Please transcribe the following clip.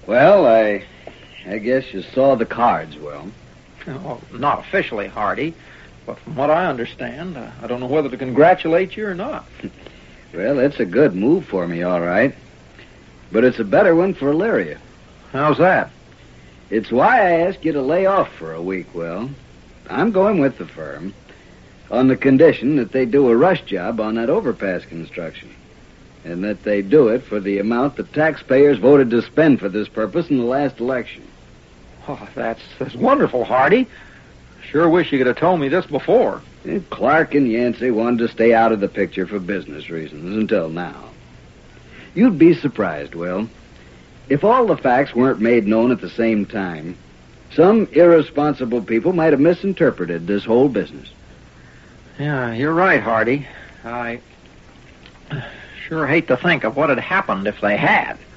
Well, I guess you saw the cards, Will. Oh, not officially, Hardy, but from what I understand, I don't know whether to congratulate you or not. Well, it's a good move for me, all right. But it's a better one for Elyria. How's that? It's why I asked you to lay off for a week, Will. I'm going with the firm on the condition that they do a rush job on that overpass construction, and that they do it for the amount the taxpayers voted to spend for this purpose in the last election. Oh, that's wonderful, Hardy. Sure wish you could have told me this before. Clark and Yancey wanted to stay out of the picture for business reasons until now. You'd be surprised, Will. If all the facts weren't made known at the same time, some irresponsible people might have misinterpreted this whole business. Yeah, you're right, Hardy. I sure hate to think of what had happened if they had.